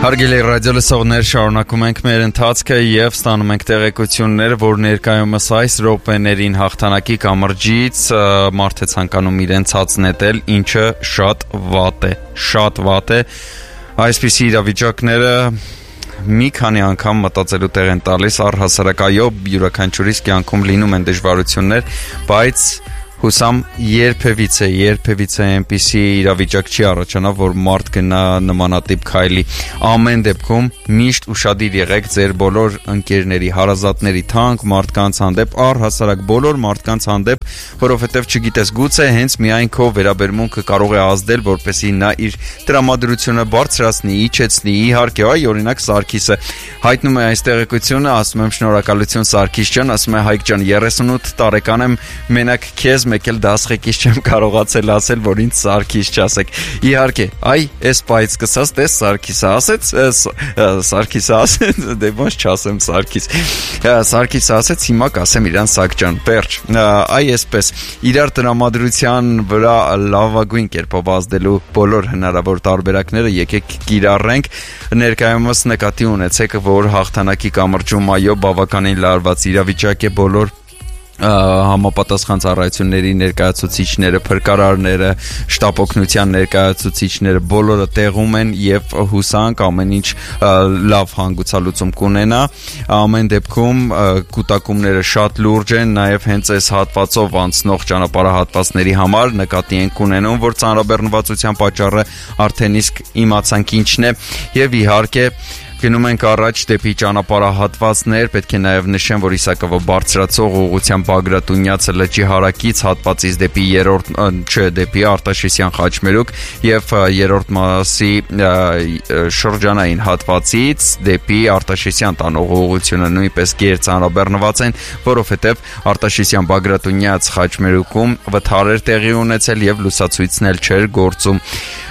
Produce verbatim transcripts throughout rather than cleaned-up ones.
Հարգելի ռադիոլսողներ, շարունակում ենք մեր ընթացքը եւ ստանում ենք տեղեկություններ, որ ներկայումս այս րոպեներին հաղթանակի կամրջից մարդ է ցանկանում իրեն ցած նետել, ինչը շատ վատ է, շատ վատ է։ Այսպիսի իրավիճակները մի քանի անգամ մտածելու տեղ են տալիս, առհասարակ այո, յուրաքանչյուրիս կյանքում լինում են դժվարություններ, բայց հուսամ երբևիցե, երբևիցե այնպիսի իրավիճակ չի առաջանա, որ մարդ գնա նմանատիպ քայլի։ Ամեն դեպքում միշտ ուշադիր եղեք ձեր բոլոր ընկերների, հարազատների, թանկ մարդկանց հանդեպ, առհասարակ բոլոր մարդկանց հանդեպ, որովհետև չգիտես, գուցե հենց միայն քո վերաբերմունքը կարող է ազդել, որպեսզի նա իր տրամադրությունը բարձրացնի, իջեցնի։ Իհարկե, այ օրինակ Սարգիսը հայտնում է այս տեղեկությունը, ասում եմ շնորհակալություն Սարգիս ջան, ասում է Հայկ ջան, երեսունութ տարեկան եմ, մենակ քեզ մեկ էլ դասղեկից չեմ կարողացել ասել, որ ինձ Սարգիս չասեք։ Իհարկե, այ էս պայծ կսած, տես Սարգիսը ասեց, Սարգիսը ասեց, դե ոնց չասեմ Սարգիս։ Սարգիսը ասեց, հիմա կասեմ իրան Սարգ ջան, պերճ։ Այ այսպես, իրար տրամադրության վրա լավագույն կերպով ազդելու բոլոր հնարավոր տարբերակները եկեք կիրառենք։ Ներկայումս նկատի ունեցեք, որ հաղթանակի կամրջում այո, բավականին լարված իրավիճակ է, բոլոր համապատասխան ծառայությունների ներկայացուցիչները, փրկարարները, շտապօգնության ներկայացուցիչները բոլորը տեղում են եւ հուսանք ամեն ինչ լավ հանգուցալուծում կունենա։ Ամեն դեպքում կուտակումները շատ լուրջ են, նաեւ հենց այս հատվածով անցնող ճանապարհահատվածների համար նկատի ենք ունենում, որ ծանրաբեռնվածության պատճառը արդեն իսկ իմացանք ինչն է եւ իհարկե գնում ենք առաջ դեպի ճանապարհահատվածներ, պետք է նաև նշեմ, որ Իսակովը բարձրացող ուղղությամբ Բագրատունյացը լճի հարակից հատվածից դեպի երրորդ, չէ, դեպի Արտաշեսյան խաչմերուկ եւ երրորդ մասի շրջանային հատվածից դեպի Արտաշեսյան տանող ուղղությունը նույնպես գերծանրաբեռնված են, որովհետեւ Արտաշեսյան Բագրատունյաց խաչմերուկում վթարեր տեղի ունեցել եւ լուսացույցն էլ չէր գործում։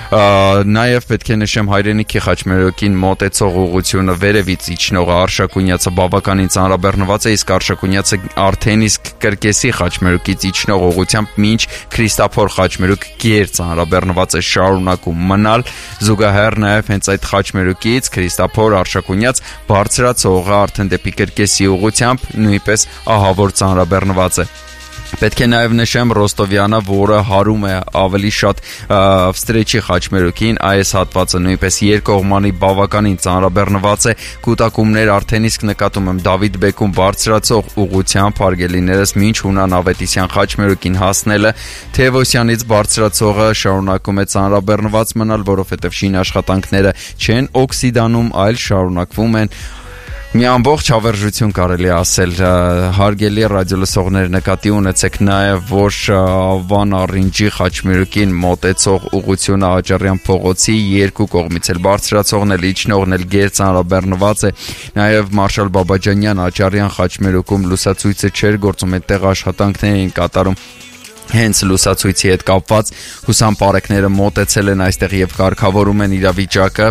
Նաև պետք է նշեմ հայրենիքի խաչմերուկին մոտեցող ուղղությունը վերևից իջնողը Արշակունյացը բավականին ծանրաբեռնված է, իսկ Արշակունյացը արդեն իսկ Կրկեսի խաչմերուկից իջնող ուղղությամբ մինչ Քրիստափոր խաչմերուկ գեր ծանրաբեռնված է շարունակում մնալ, զուգահեռ նաև հենց այդ խաչմերուկից Քրիստափոր Արշակունյաց բարձրացողը արդեն դեպի Կրկեսի ուղղությամբ նույնպես ահավոր ծանրաբեռնված է։ Պետք է նաև նշեմ Ռոստովյանը, որը հարում է ավելի շատ վստրեչի խաչմերուկին, այս հատվածը նույնպես երկկողմանի բավականին ծանրաբեռնված է, կուտակումներ արդեն իսկ նկատում եմ Դավիթ Բեկում բարձրացող ուղղությամբ հարգելիներս մինչ Հունան Ավետիսյան խաչմերուկին հասնելը, Թևոսյանից բարձրացողը շարունակում է ծանրաբեռնված մնալ, որովհետև շին աշխատանքները չեն օքսիդանում, այլ շարունակվում են։ Մի ամբողջ հավերժություն կարելի ասել, հարգելի ռադիոլսողներ, նկատի ունեցեք նաև, որ Վան Առինջի խաչմերուկին մոտեցող ուղղությունը Աջարյան փողոցի երկու կողմից էլ բարձրացողն էլ իջնողն էլ գերծանրաբեռնված է, նաև Մարշալ Բաբաջանյան Աջարյան խաչմերուկում լուսացույցը չէր գործում, այդտեղ աշխատանքներ էին կատարում հենց լուսացույցի հետ կապված, հուսամ պարեկները մոտեցել են այստեղ եւ կարգավորում են իրավիճակը,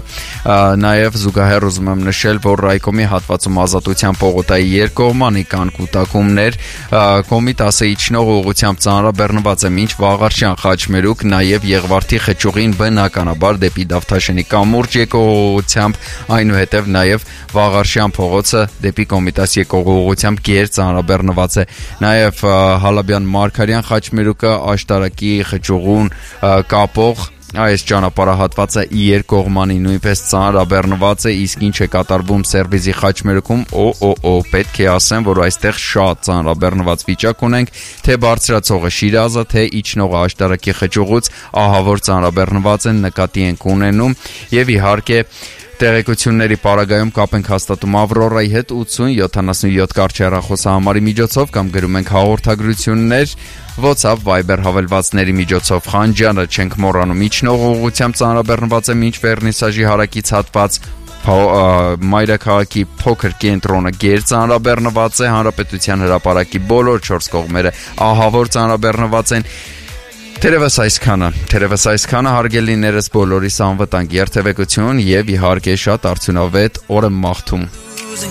նաեւ զուգահեռ ուզում եմ նշել, որ Ռայկոմի հատվածում Ազատության պողոտայի երկկողմանի կան կուտակումներ, Կոմիտասը իջնող ուղղությամբ ծանրաբեռնված է մինչ Վաղարշյան խաչմերուկ, նաեւ Եղվարդի խճուղին բնականաբար դեպի Դավթաշենի կամուրջ եկող ուղղությամբ, այնուհետեւ նաեւ Վաղարշյան փողոցը դեպի Կոմիտաս եկող ուղղությամբ գեր ծանրաբեռնված է, նաեւ Հալաբյան Մարգարյան խաչմերուկ աշտարակի խճուղուն կապող այս ճանապարհահատվածը երկկողմանի նույնպես ծանրաբեռնված է, իսկ ինչ է կատարվում Սերվիզի խաչմերուկում, օ օ օ պետք է ասեմ, որ այստեղ շատ ծանրաբեռնված վիճակ ունենք, թե բարձրացողը Շիրազը, թե իջնողը աշտարակի խճուղուց ահավոր ծանրաբեռնված են, նկատի ենք ունենում եւ իհարկե տեղեկությունների պարագայում կապ ենք հաստատում Ավրորայի հետ ութսուն յոթանասունյոթ կարճ հեռախոսահամարի միջոցով կամ գրում ենք հաղորդագրություններ WhatsApp, Viber հավելվածների միջոցով Խանջյանը չենք մոռանում իջնող ուղղությամբ ծանրաբեռնված է մինչ Վերնիսաժի հարակից հատված Մայրաքաղաքի փոքր կենտրոնը գեր ծանրաբեռնված է, Հանրապետության հրապարակի բոլոր չորս կողմերը ահավոր ծանրաբեռնված են։ Թերևս այսքանը, թերևս այսքանը հարգելիներս բոլորիս անվտանգ երթևեկություն եւ իհարկե շատ արդյունավետ օր եմ մաղթում։